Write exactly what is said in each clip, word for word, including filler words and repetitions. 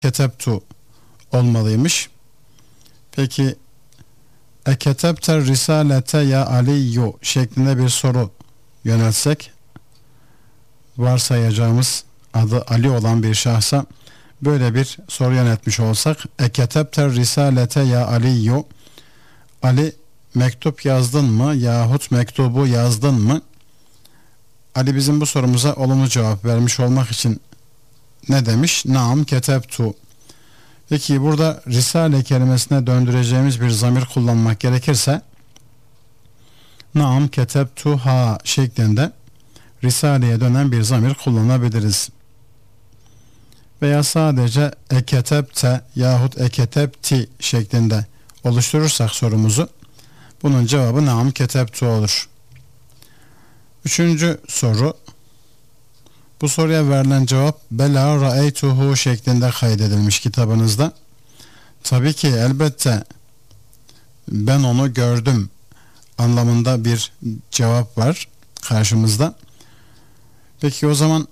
ketebtu olmalıymış. Peki eketebte risalete ya aliyyu şeklinde bir soru yöneltsek, varsayacağımız adı Ali olan bir şahsa böyle bir soru yöneltmiş olsak, eketebte risalete ya aliyyu, Ali mektup yazdın mı yahut mektubu yazdın mı? Ali bizim bu sorumuza olumlu cevap vermiş olmak için ne demiş? Naam ketebtu. Peki burada risale kelimesine döndüreceğimiz bir zamir kullanmak gerekirse naam ketebtuha şeklinde risaleye dönen bir zamir kullanabiliriz. Veya sadece eketebte yahut eketebti şeklinde oluşturursak sorumuzu, bunun cevabı naam ketebtu olur. Üçüncü soru. Bu soruya verilen cevap bela ra'eytuhu şeklinde kaydedilmiş kitabınızda. Tabii ki elbette ben onu gördüm anlamında bir cevap var karşımızda. Peki o zaman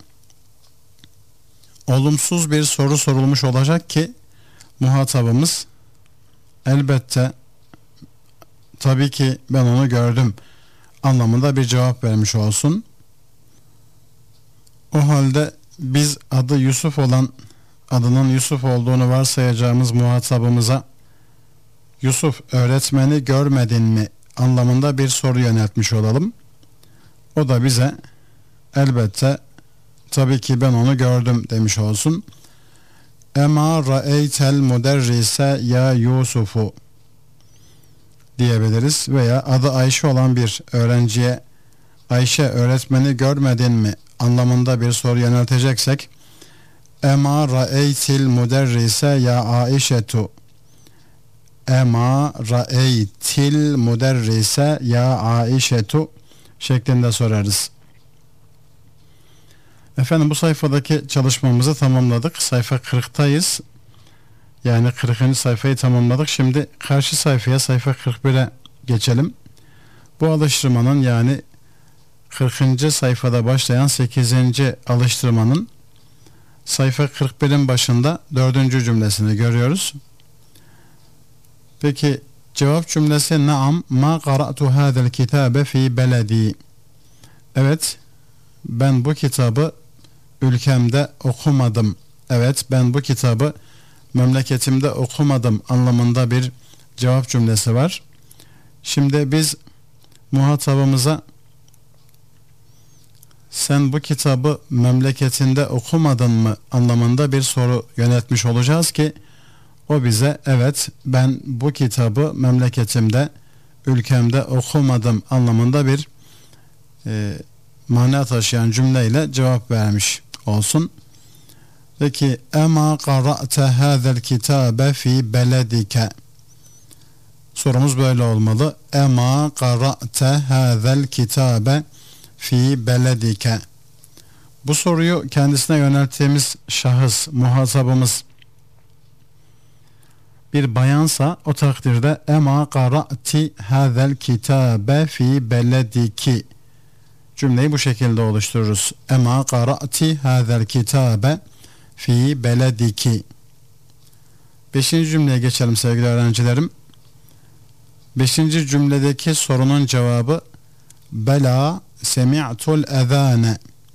olumsuz bir soru sorulmuş olacak ki muhatabımız elbette tabii ki ben onu gördüm anlamında bir cevap vermiş olsun. O halde biz adı Yusuf olan, adının Yusuf olduğunu varsayacağımız muhatabımıza Yusuf öğretmeni görmedin mi anlamında bir soru yöneltmiş olalım. O da bize elbette tabii ki ben onu gördüm demiş olsun. Ema ra'eytel muderrise ya Yusuf'u diyebiliriz veya adı Ayşe olan bir öğrenciye Ayşe öğretmeni görmedin mi anlamında bir soru yönelteceksek Ema ra'eytil muderrise ya Aişetu, Ema ra'eytil muderrise ya Aişetu şeklinde sorarız. Efendim bu sayfadaki çalışmamızı tamamladık. Sayfa kırktayız. Yani kırkıncı sayfayı tamamladık. Şimdi karşı sayfaya, sayfa kırk bire geçelim. Bu alıştırmanın, yani kırkıncı sayfada başlayan sekizinci alıştırmanın sayfa kırk birin başında dördüncü cümlesini görüyoruz. Peki cevap cümlesi naam ma qara'tu hadal kitabe fi beledi. Evet, ben bu kitabı ülkemde okumadım. Evet, ben bu kitabı memleketimde okumadım anlamında bir cevap cümlesi var. Şimdi biz muhatabımıza sen bu kitabı memleketinde okumadın mı anlamında bir soru yöneltmiş olacağız ki o bize evet ben bu kitabı memleketimde, ülkemde okumadım anlamında bir e, mana taşıyan cümleyle cevap vermiş olsun. Peki ema qara'te hadal kitabe fi beledike. Sorumuz böyle olmalı. Ema qara'te hadal kitabe fi beledike. Bu soruyu kendisine yönelttiğimiz şahıs, muhatabımız bir bayansa o takdirde ema qara'ti hadal kitabe fi belediki cümleyi bu şekilde oluştururuz. Ema qara'ti hadal kitabe fi belediki. Beşinci cümleye geçelim sevgili öğrencilerim. Beşinci cümledeki sorunun cevabı bela semi'tul ezane.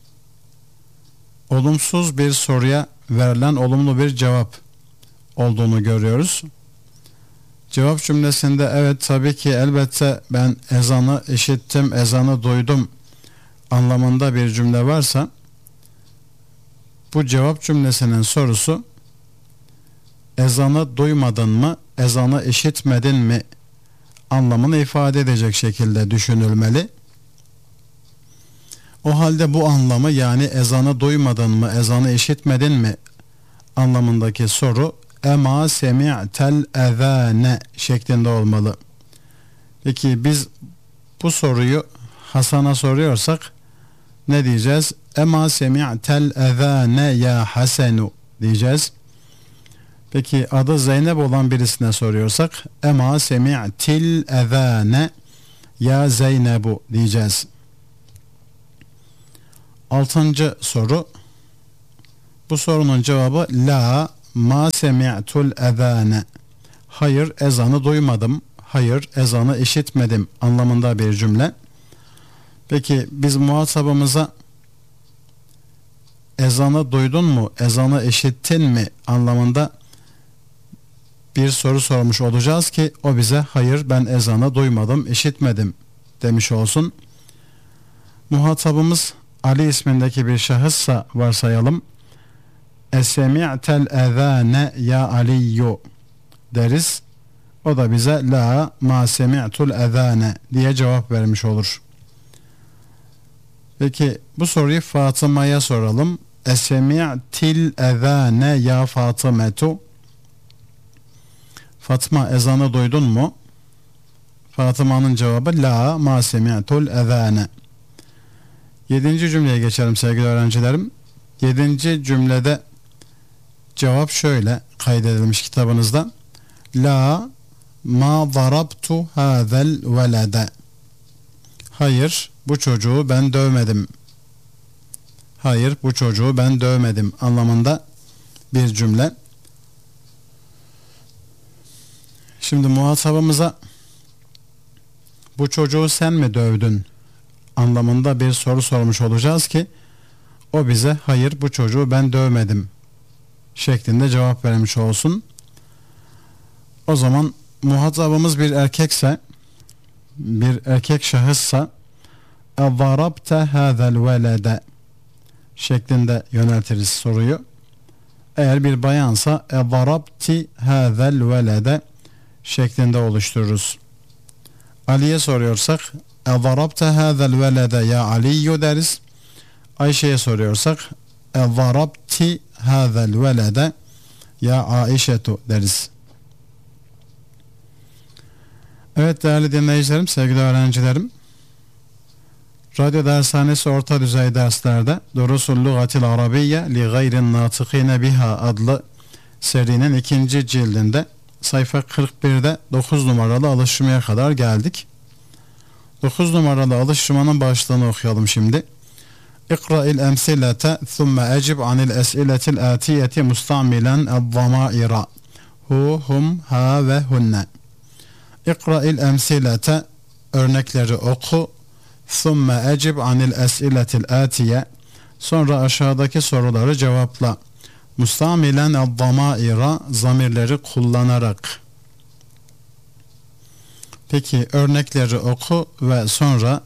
Olumsuz bir soruya verilen olumlu bir cevap olduğunu görüyoruz. Cevap cümlesinde evet tabii ki elbette ben ezanı işittim, ezanı duydum anlamında bir cümle varsa bu cevap cümlesinin sorusu ezanı duymadın mı, ezanı işitmedin mi anlamını ifade edecek şekilde düşünülmeli. O halde bu anlamı, yani ezanı duymadın mı, ezanı işitmedin mi anlamındaki soru ema semi'tel ezane şeklinde olmalı. Peki biz bu soruyu Hasan'a soruyorsak ne diyeceğiz? Ema semi'tel ezane ya Hasenu diyeceğiz. Peki adı Zeynep olan birisine soruyorsak ema semi'til ezane ya Zeynebu diyeceğiz. Altıncı soru. Bu sorunun cevabı la ma semi'tul ezane. Hayır ezanı duymadım. Hayır ezanı işitmedim anlamında bir cümle. Peki biz muhatabımıza ezanı duydun mu, ezanı işittin mi anlamında bir soru sormuş olacağız ki o bize hayır ben ezanı duymadım, işitmedim demiş olsun. Muhatabımız Ali ismindeki bir şahıssa varsayalım. Esemi'tel ezane ya Aliyyu deriz. O da bize la ma semi'tul ezane diye cevap vermiş olur. Peki bu soruyu Fatıma'ya soralım. Esemi'til ezane ya Fatımetu. Fatma ezanı duydun mu? Fatıma'nın cevabı la ma semi'tul ezane. Yedinci cümleye geçelim sevgili öğrencilerim. Yedinci cümlede cevap şöyle kaydedilmiş kitabınızda. La ma zarabtu hazel velede. Hayır bu çocuğu ben dövmedim. Hayır bu çocuğu ben dövmedim anlamında bir cümle. Şimdi muhatabımıza bu çocuğu sen mi dövdün anlamında bir soru sormuş olacağız ki o bize hayır bu çocuğu ben dövmedim şeklinde cevap vermiş olsun. O zaman muhatabımız bir erkekse, bir erkek şahıssa اَضَرَبْتَ هَذَا الْوَلَدَ şeklinde yöneltiriz soruyu. Eğer bir bayansa اَضَرَبْتِ هَذَا الْوَلَدَ şeklinde oluştururuz. Ali'ye soruyorsak اَضَرَبْتَ هَذَا الْوَلَدَ ya Aliyyu deriz. Ayşe'ye soruyorsak اَضَرَبْتِ هَذَا الْوَلَدَ ya Aişetu deriz. Evet değerli dinleyicilerim, sevgili öğrencilerim. Radyo Dershanesi orta düzey derslerde Durusul Lugatil Arabiyye li gayrin natıkine biha adlı serinin ikinci cildinde sayfa kırk birde dokuz numaralı alıştırmaya kadar geldik. dokuz numaralı alıştırmanın başlığını okuyalım şimdi. İkra'il emsilete thumme ecib anil es'iletil atiyeti mustamilen el-zamaira hu, hum, ha ve hunne. İkra'il emsilete örnekleri oku. Thumme ecib anil es'iletil atiye sonra aşağıdaki soruları cevapla. Mustamilen el-zamaira zamirleri kullanarak. Peki örnekleri oku ve sonra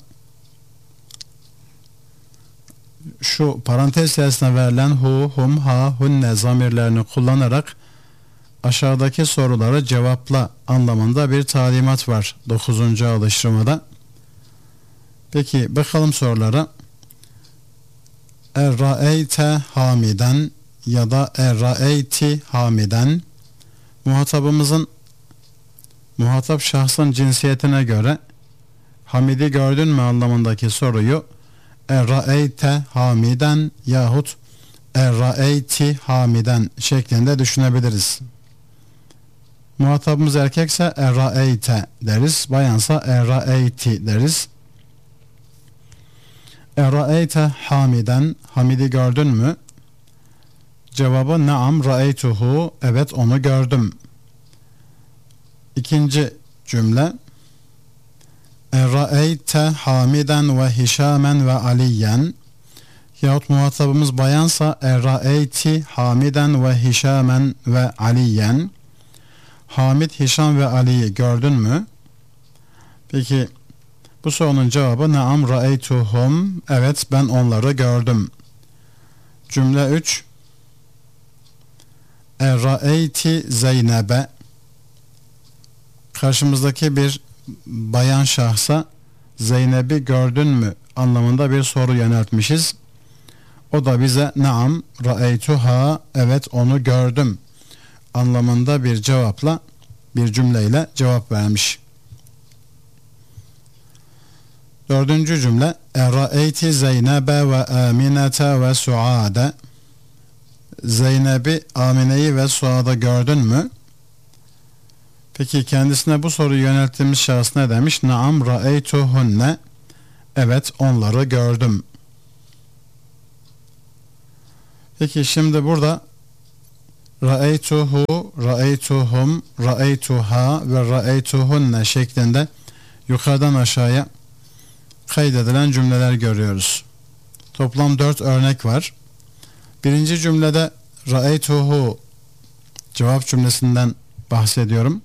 şu parantez içerisinde verilen hu, hum, ha, hunne zamirlerini kullanarak aşağıdaki soruları cevapla anlamında bir talimat var dokuzuncu alıştırmada. Peki bakalım sorulara. Er-ra'eyte hamiden ya da er-ra'eyti hamiden muhatabımızın muhatap şahsın cinsiyetine göre Hamid'i gördün mü anlamındaki soruyu Er-ra'eyte hamiden yahut Er-ra'eyti hamiden şeklinde düşünebiliriz. Muhatabımız erkekse Er-ra'eyte deriz, bayansa Er-ra'eyti deriz. Er-ra'eyte hamiden Hamid'i gördün mü? Cevabı naam ra'eytuhu evet onu gördüm. İkinci cümle Er-ra'eyte hamiden ve hişamen ve aliyen yahut muhatabımız bayansa Er-ra'eyti hamiden ve hişamen ve aliyen Hamid, Hişam ve Ali'yi gördün mü? Peki bu sorunun cevabı naam ra'eytuhum evet ben onları gördüm. Cümle üç Er-ra'eyti Zeynep'e karşımızdaki bir bayan şahsa Zeynep'i gördün mü anlamında bir soru yöneltmişiz. O da bize naam ra'eytuha evet onu gördüm anlamında bir cevapla bir cümleyle cevap vermiş. Dördüncü cümle Er-ra'eyti Zeynep'e ve Aminete ve Suade Zeynep'i, Amine'yi ve Suad'ı gördün mü? Peki kendisine bu soruyu yönelttiğimiz şahıs ne demiş? Naam ra'eytuhunne evet onları gördüm. Peki şimdi burada ra'eytuhu, ra'eytuhum, ra'eytuha ve ra'eytuhunne şeklinde yukarıdan aşağıya kaydedilen cümleler görüyoruz. Toplam dört örnek var. Birinci cümlede ra'eytuhu cevap cümlesinden bahsediyorum.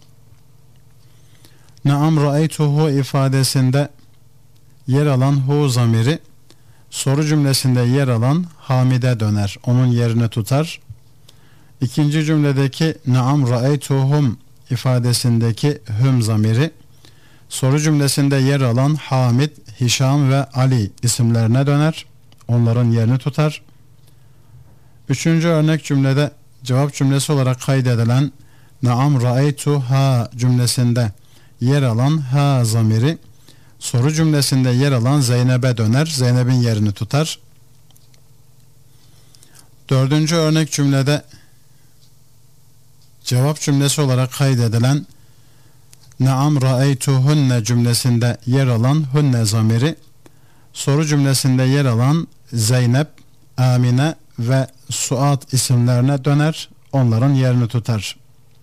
Naam ra'eytuhu ifadesinde yer alan hu zamiri soru cümlesinde yer alan Hamid'e döner. Onun yerini tutar. İkinci cümledeki naam ra'eytuhum ifadesindeki hüm zamiri soru cümlesinde yer alan Hamid, Hişam ve Ali isimlerine döner. Onların yerini tutar. Üçüncü örnek cümlede cevap cümlesi olarak kaydedilen naam ra'eytuha cümlesinde yer alan ha zamiri soru cümlesinde yer alan Zeynep'e döner. Zeynep'in yerini tutar. Dördüncü örnek cümlede cevap cümlesi olarak kaydedilen naam ra'eytuhunne cümlesinde yer alan hunne zamiri soru cümlesinde yer alan Zeynep, Amine ve Suat isimlerine döner. Onların yerini tutar.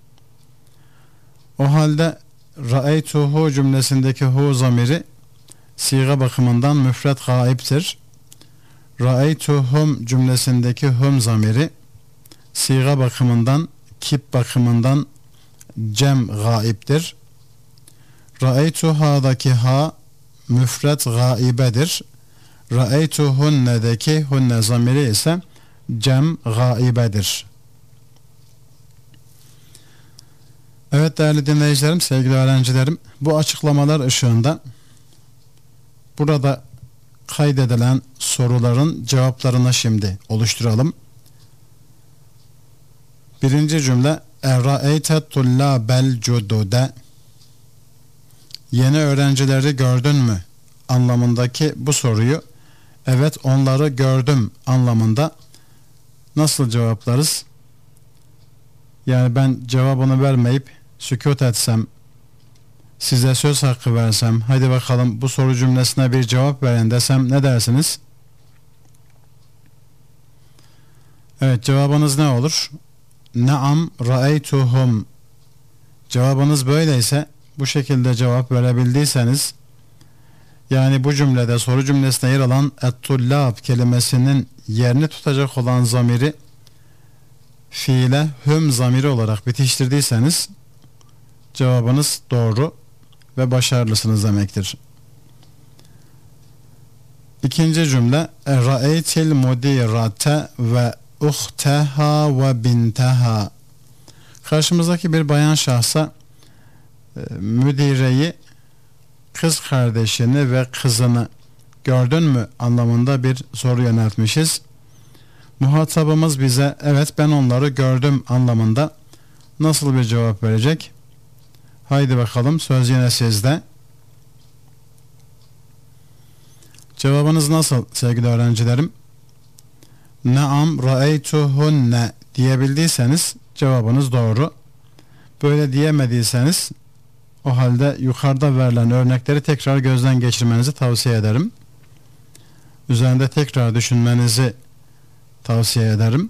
O halde ra'eytuhu cümlesindeki hu zamiri siga bakımından müfret gaiptir. Ra'eytuhum cümlesindeki hum zamiri siga bakımından, kip bakımından cem gaiptir. Ra'eytuha'daki ha müfret gaibedir. Ra'eytuhunne'deki hunne zamiri ise cem gaibedir. Evet değerli dinleyicilerim, sevgili öğrencilerim, bu açıklamalar ışığında burada kaydedilen soruların cevaplarını şimdi oluşturalım. Birinci cümle Er-ra'eyte tullâbel cudude yeni öğrencileri gördün mü anlamındaki bu soruyu evet onları gördüm anlamında nasıl cevaplarız? Yani ben cevabını vermeyip sükût etsem, size söz hakkı versem, hadi bakalım bu soru cümlesine bir cevap verin desem ne dersiniz? Evet, cevabınız ne olur? Naam ra'eytuhum. Cevabınız böyleyse, bu şekilde cevap verebildiyseniz, yani bu cümlede soru cümlesine yer alan et-tullab kelimesinin yerini tutacak olan zamiri fiile hüm zamiri olarak bitiştirdiyseniz cevabınız doğru ve başarılısınız demektir. İkinci cümle ra'eytil mudirate ve uhteha ve binteha. Karşımızdaki bir bayan şahsa e, müdireyi, kız kardeşini ve kızını gördün mü anlamında bir soru yöneltmişiz. Muhatabımız bize evet ben onları gördüm anlamında nasıl bir cevap verecek? Haydi bakalım, söz yine sizde. Cevabınız nasıl sevgili öğrencilerim? Naam ra'eytuhunne diyebildiyseniz cevabınız doğru. Böyle diyemediyseniz o halde yukarıda verilen örnekleri tekrar gözden geçirmenizi tavsiye ederim. Üzerinde tekrar düşünmenizi tavsiye ederim.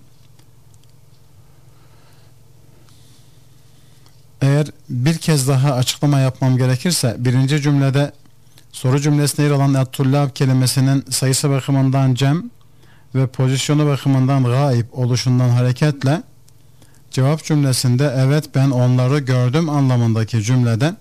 Eğer bir kez daha açıklama yapmam gerekirse, birinci cümlede soru cümlesinde yer alan et-tullab kelimesinin sayısı bakımından cem ve pozisyonu bakımından gaib oluşundan hareketle cevap cümlesinde evet ben onları gördüm anlamındaki cümlede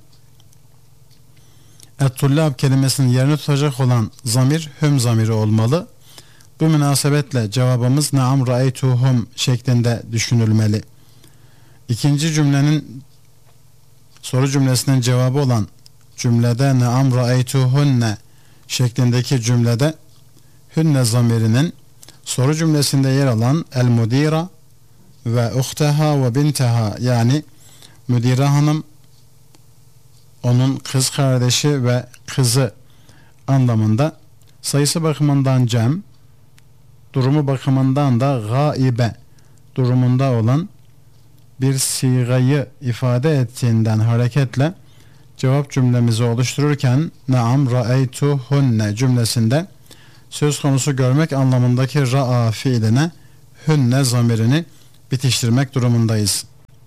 et-tullab kelimesinin yerini tutacak olan zamir hüm zamiri olmalı. Bu münasebetle cevabımız naam ra'eytuhum şeklinde düşünülmeli. İkinci cümlenin soru cümlesinin cevabı olan cümlede naam ra'eytuhunne şeklindeki cümlede hünne zamirinin soru cümlesinde yer alan el mudira ve uhteha ve binteha, yani müdire hanım, onun kız kardeşi ve kızı anlamında sayısı bakımından cem, durumu bakımından da gaibe durumunda olan bir sigayı ifade ettiğinden hareketle cevap cümlemizi oluştururken naam ra'eytuhunne cümlesinde söz konusu görmek anlamındaki ra'a fiiline hünne zamirini bitiştirmek durumundayız.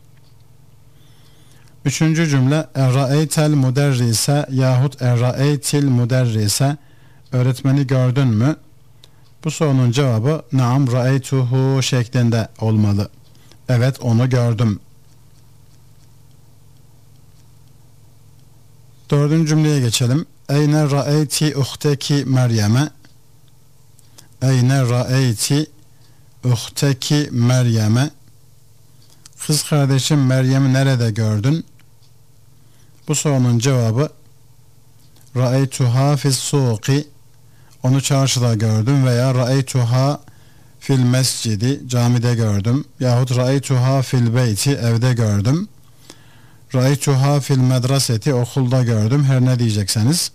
Üçüncü cümle Er-ra'eytel müderrise yahut Er-ra'eytil müderrise, öğretmeni gördün mü? Bu sorunun cevabı naam ra'eytuhu şeklinde olmalı. Evet, onu gördüm. Dördüncü cümleye geçelim. Eyne ra'eyti uhteki Meryem'e. Eyne ra'eyti uhteki Meryem'e. Kız kardeşim Meryem'i nerede gördün? Bu sorunun cevabı ra'eytuha fis suqi, onu çarşıda gördüm, veya ra'eytuha fil mescidi, camide gördüm, yahut ra'eytuha fil beyti, evde gördüm, ra'eytuha fil medreseti, okulda gördüm, her ne diyecekseniz.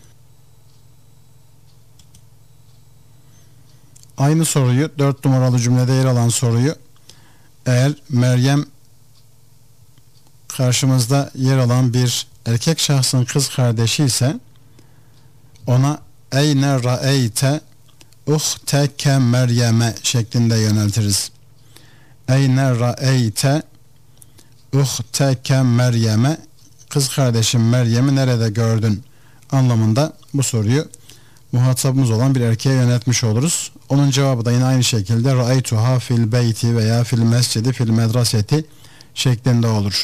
Aynı soruyu, dört numaralı cümlede yer alan soruyu, eğer Meryem karşımızda yer alan bir erkek şahsın kız kardeşi ise ona eyne ra'eyte uhteke Meryem'e şeklinde yöneltiriz. Eyne ra'eyte uhteke Meryem'e, kız kardeşim Meryem'i nerede gördün anlamında bu soruyu muhatabımız olan bir erkeğe yöneltmiş oluruz. Onun cevabı da yine aynı şekilde ra'eytuha fil beyti veya fil mescidi fil medreseti şeklinde olur.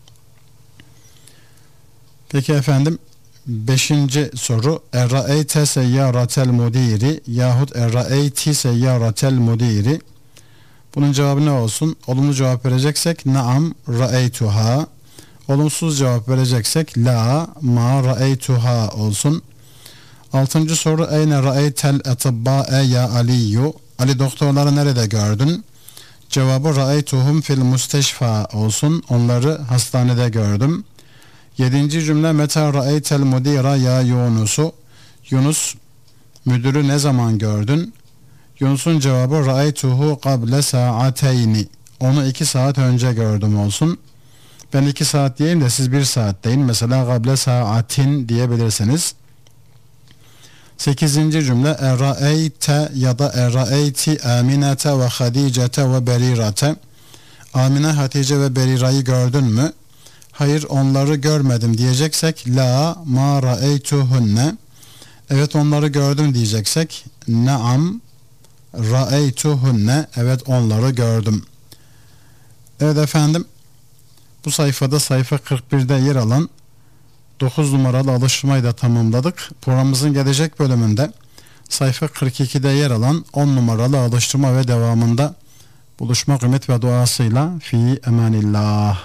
Peki efendim, beşinci soru Er-ra'eyte seyyaratel mudiri yahut Er-ra'eyti seyyaratel mudiri. Bunun cevabı ne olsun? Olumlu cevap vereceksek naam ra'eytuha. Olumsuz cevap vereceksek la ma ra'eytuha olsun. Altıncı soru eyne ra'eytel etibba'e ya Aliyyu. Ali, doktorları nerede gördün? Cevabı ra'eytuhum fil musteşfa olsun. Onları hastanede gördüm. Yedinci cümle meta ra'eytel mudira ya Yunus'u. Yunus, müdürü ne zaman gördün? Yunus'un cevabı ra'eytuhu kable saateyni. Onu iki saat önce gördüm olsun. Ben iki saat diyeyim de siz bir saat deyin. Mesela kable saatin diyebilirsiniz. Sekizinci cümle Er-ra'eyte ya da Er-ra'eyti Aminete ve Hadicete ve Berirate. Amine, Hatice ve Berira'yı gördün mü? Hayır, onları görmedim diyeceksek la ma ra'eytuhunne. Evet, onları gördüm diyeceksek naam ra'eytuhunne. Evet, onları gördüm. Evet efendim, bu sayfada sayfa kırk birde yer alan dokuz numaralı alıştırmayı da tamamladık. Programımızın gelecek bölümünde sayfa kırk ikide yer alan on numaralı alıştırma ve devamında buluşmak ümit ve duasıyla fi emanillah.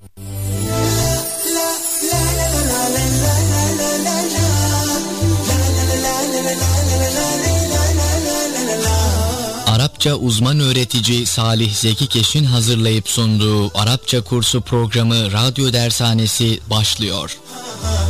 Arapça uzman öğretici Salih Zeki Keş'in hazırlayıp sunduğu Arapça kursu programı Radyo Dershanesi başlıyor.